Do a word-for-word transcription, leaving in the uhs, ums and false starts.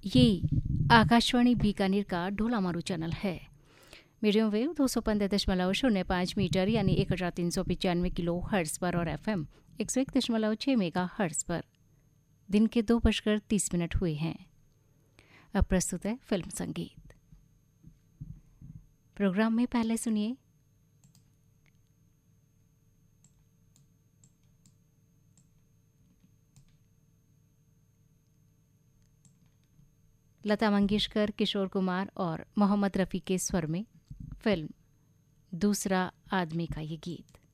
ये आकाशवाणी बीकानेर का ढोला मारू चैनल है। मीडियम वेव दो सौ पंद्रह दशमलव शून्य पाँच मीटर यानी एक हजार तीन सौ पचानवे किलो हर्ट्स पर और एफ एम एक सौ एक दशमलव छः मेगा हर्ट्स पर दिन के दो बजकर तीस मिनट हुए हैं। अब प्रस्तुत है फिल्म संगीत। प्रोग्राम में पहले सुनिए लता मंगेशकर, किशोर कुमार और मोहम्मद रफ़ी के स्वर में फिल्म दूसरा आदमी का ये गीत।